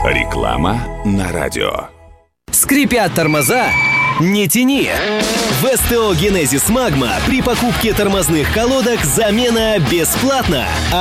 Реклама на радио. Скрипят тормоза? Не тяни! В СТО «Генезис Магма» при покупке тормозных колодок замена бесплатна.